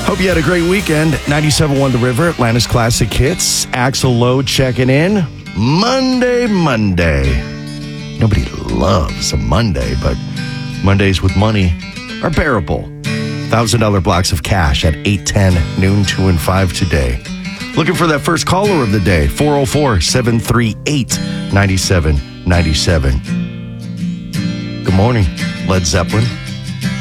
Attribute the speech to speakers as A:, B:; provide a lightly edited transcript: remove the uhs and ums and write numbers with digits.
A: Hope you had a great weekend. 97.1 The River, Atlanta's Classic Hits. Axl Lowe checking in. Monday. Nobody loves a Monday, but Mondays with money are bearable. $1,000 blocks of cash at 8:10, noon, 2 and 5 today. Looking for that first caller of the day, 404-738-9797. Good morning, Led Zeppelin.